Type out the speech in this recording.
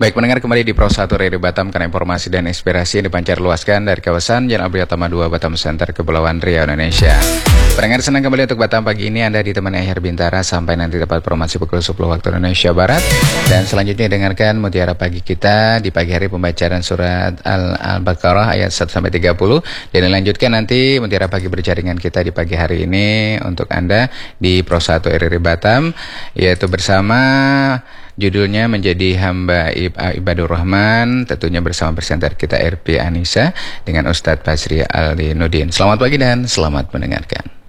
Baik, mendengar kembali di Pro 1 Radio Batam karena informasi dan inspirasi yang dipancar luaskan dari kawasan Jalan Abdiyatama 2 Batam Center, Kepulauan Riau, Indonesia. Pendengar, senang kembali untuk Batam pagi ini. Anda ditemani Akhir Bintara sampai nanti tepat informasi pukul 10 waktu Indonesia Barat. Dan selanjutnya dengarkan mutiara pagi kita di pagi hari, pembacaan surat Al-Baqarah ayat 1-30. Dan dilanjutkan nanti mutiara pagi berjaringan kita di pagi hari ini untuk Anda di Pro 1 RRI Batam, yaitu bersama judulnya menjadi hamba ibadur rahman, tentunya bersama presenter kita RP Anissa dengan Ustadz Basri Aldi Nudin. Selamat pagi dan selamat mendengarkan.